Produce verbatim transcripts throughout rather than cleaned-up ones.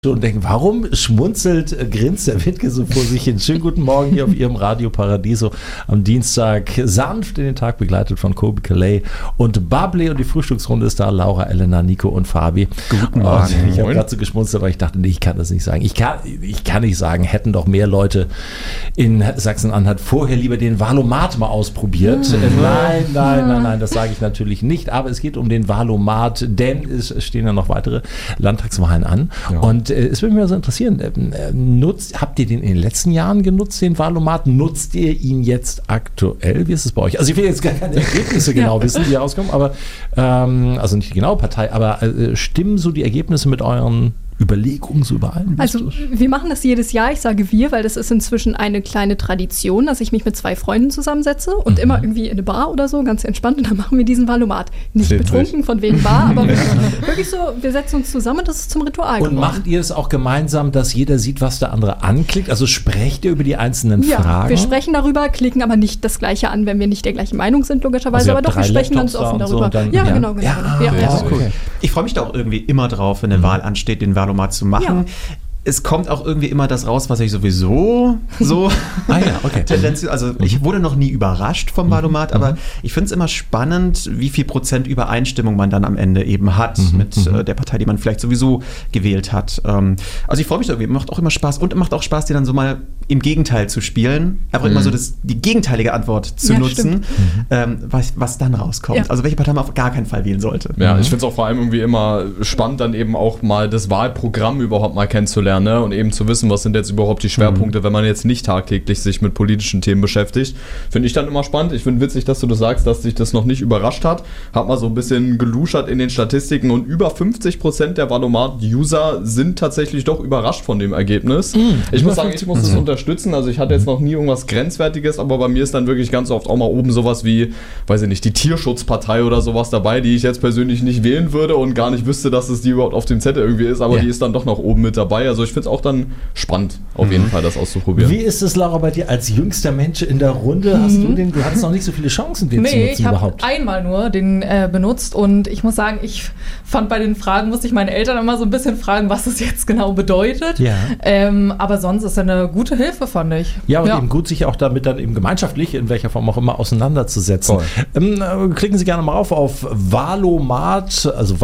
und denken, warum schmunzelt, äh, grinst der Wittke so vor sich hin? Schönen guten Morgen hier auf Ihrem Radio Paradiso am Dienstag, sanft in den Tag begleitet von Colby Calais und Bubbly, und die Frühstücksrunde ist da, Laura, Elena, Nico und Fabi. Guten Morgen. Und ich habe gerade so geschmunzelt, aber ich dachte, nee, ich kann das nicht sagen. Ich kann, ich kann nicht sagen, hätten doch mehr Leute in Sachsen-Anhalt vorher lieber den Valomat mal ausprobiert. Mhm. Nein, nein, nein, nein, das sage ich natürlich nicht, aber es geht um den Valomat, denn es stehen ja noch weitere Landtagswahlen an. Ja. Und es würde mich mal so interessieren, nutzt, habt ihr den in den letzten Jahren genutzt, den Valomat? Nutzt ihr ihn jetzt aktuell? Wie ist es bei euch? Also ich will jetzt gar keine Ergebnisse genau ja. wissen, die rauskommen, aber ähm, also nicht die genaue Partei, aber äh, stimmen so die Ergebnisse mit euren Überlegungen so überein? Also wir machen das jedes Jahr, ich sage wir, weil das ist inzwischen eine kleine Tradition, dass ich mich mit zwei Freunden zusammensetze und mhm. immer irgendwie in eine Bar oder so, ganz entspannt, und dann machen wir diesen Valomat. Nicht Witzig. betrunken, von wegen Bar, aber wirklich, wirklich so, wir setzen uns zusammen und das ist zum Ritual geworden. Und macht ihr es auch gemeinsam, dass jeder sieht, was der andere anklickt? Also sprecht ihr über die einzelnen ja, Fragen? Wir sprechen darüber, klicken aber nicht das Gleiche an, wenn wir nicht der gleichen Meinung sind, logischerweise, also aber doch, wir sprechen ganz offen darüber. So dann, ja, ja, genau, genau. Ja, ja, ja, ja. ist cool. Ich freue mich da auch irgendwie immer drauf, wenn eine mhm. Wahl ansteht, den Valomat zu machen. Ja. Es kommt auch irgendwie immer das raus, was ich sowieso so ah, ja, okay. Tendenz, also ich wurde noch nie überrascht vom Valomat, aber ich finde es immer spannend, wie viel Prozent Übereinstimmung man dann am Ende eben hat mhm. mit äh, der Partei, die man vielleicht sowieso gewählt hat. Ähm, also ich freue mich da irgendwie, macht auch immer Spaß und macht auch Spaß, dir dann so mal im Gegenteil zu spielen, einfach mhm. immer so das, die gegenteilige Antwort zu ja, nutzen, ähm, was, was dann rauskommt. Ja. Also welche Partei man auf gar keinen Fall wählen sollte. Ja, mhm. ich finde es auch vor allem irgendwie immer spannend, dann eben auch mal das Wahlprogramm überhaupt mal kennenzulernen. Ne? Und eben zu wissen, was sind jetzt überhaupt die Schwerpunkte, mhm. wenn man jetzt nicht tagtäglich sich mit politischen Themen beschäftigt. Finde ich dann immer spannend. Ich finde witzig, dass du das sagst, dass dich das noch nicht überrascht hat. Hab mal so ein bisschen geluschert in den Statistiken und über fünfzig Prozent der Valomat-User sind tatsächlich doch überrascht von dem Ergebnis. Mhm. Ich muss sagen, ich muss das unterstützen. Also ich hatte jetzt noch nie irgendwas Grenzwertiges, aber bei mir ist dann wirklich ganz oft auch mal oben sowas wie, weiß ich nicht, die Tierschutzpartei oder sowas dabei, die ich jetzt persönlich nicht wählen würde und gar nicht wüsste, dass es die überhaupt auf dem Zettel irgendwie ist, aber ja. die ist dann doch noch oben mit dabei. Also ich finde es auch dann spannend, auf mhm. jeden Fall das auszuprobieren. Wie ist es, Laura, bei dir als jüngster Mensch in der Runde? Hast mhm. du den, du hattest noch nicht so viele Chancen, den nee, zu nutzen ich überhaupt. Ich habe einmal nur den äh, benutzt und ich muss sagen, ich fand bei den Fragen, musste ich meine Eltern immer so ein bisschen fragen, was das jetzt genau bedeutet. Ja. Ähm, aber sonst ist es eine gute Hilfe, fand ich. Ja, und ja. eben gut, sich auch damit dann eben gemeinschaftlich, in welcher Form auch immer, auseinanderzusetzen. Ähm, klicken Sie gerne mal auf auf Valomat, also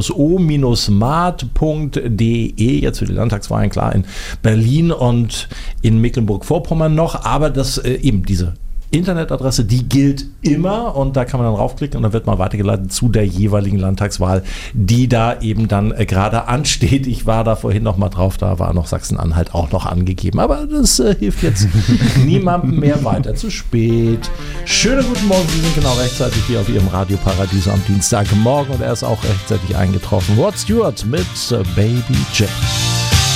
wahl-o-mat punkt de, jetzt für die Landtagswahlen, klar, in Berlin und in Mecklenburg-Vorpommern noch, aber das äh, eben diese Internetadresse, die gilt immer und da kann man dann raufklicken und dann wird man weitergeleitet zu der jeweiligen Landtagswahl, die da eben dann äh, gerade ansteht. Ich war da vorhin noch mal drauf, da war noch Sachsen-Anhalt auch noch angegeben, aber das äh, hilft jetzt niemandem mehr weiter. Zu spät. Schönen guten Morgen, Sie sind genau rechtzeitig hier auf Ihrem Radio Paradiso am Dienstagmorgen und er ist auch rechtzeitig eingetroffen. Rod Stewart mit äh, Baby J.